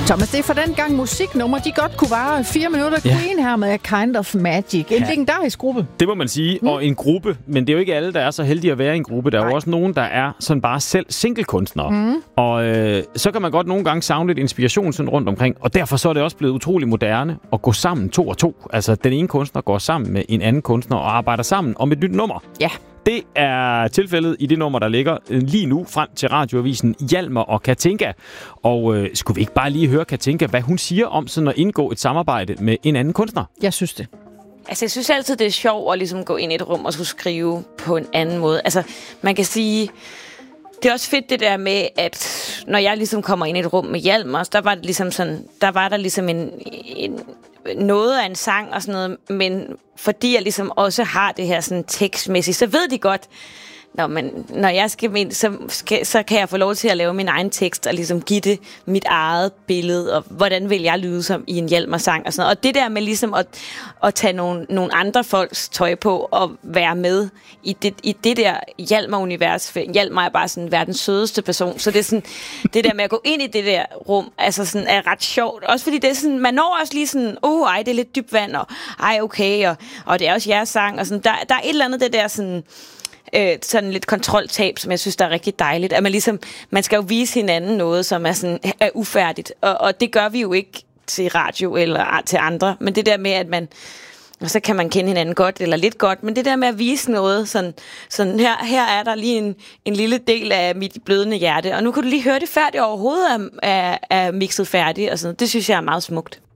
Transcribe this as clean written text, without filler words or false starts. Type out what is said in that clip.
Thomas, det er for den gang musiknummer, de godt kunne vare 4 minutter. Ja. Queen her med Kind of Magic. En legendarisk gruppe. Det må man sige. Og en gruppe, men det er jo ikke alle, der er så heldige at være i en gruppe. Der er jo også nogen, der er sådan bare selv singlekunstnere. Og så kan man godt nogle gange savne lidt inspiration sådan rundt omkring. Og derfor så er det også blevet utrolig moderne at gå sammen 2 og 2. Altså, den ene kunstner går sammen med en anden kunstner og arbejder sammen om et nyt nummer. Ja. Det er tilfældet i det nummer, der ligger lige nu frem til radioavisen Hjalmar og Katinka. Og skulle vi ikke bare lige høre Katinka, hvad hun siger om sådan at indgå et samarbejde med en anden kunstner? Jeg synes det. Altså, jeg synes altid, det er sjovt at ligesom gå ind i et rum og skulle skrive på en anden måde. Altså, man kan sige, det er også fedt det der med, at når jeg ligesom kommer ind i et rum med Hjalmar, der var det ligesom sådan, der var der ligesom en noget af en sang og sådan noget, men fordi jeg ligesom også har det her sådan tekstmæssigt, så ved de godt, når jeg skal ind, så kan jeg få lov til at lave min egen tekst og ligesom give det mit eget billede, og hvordan vil jeg lyde som i en Hjalmar-sang og sådan noget. Og det der med ligesom at tage nogle andre folks tøj på og være med i det der Hjalmar-univers. Hjalmar er bare sådan verdens sødeste person, så det er sådan, det der med at gå ind i det der rum, altså sådan er ret sjovt. Også fordi det er sådan, man når også lige sådan, ej, det er lidt dybt vand, og ej, okay, og det er også jeres sang, og sådan, der er et eller andet det der sådan lidt kontroltab, som jeg synes, der er rigtig dejligt. At man skal jo vise hinanden noget, som er ufærdigt. Og det gør vi jo ikke til radio eller til andre. Men det der med, at og så kan man kende hinanden godt eller lidt godt, men det der med at vise noget, sådan her er der lige en lille del af mit blødende hjerte, og nu kan du lige høre det færdigt overhovedet er mixet færdigt, og sådan. Det synes jeg er meget smukt.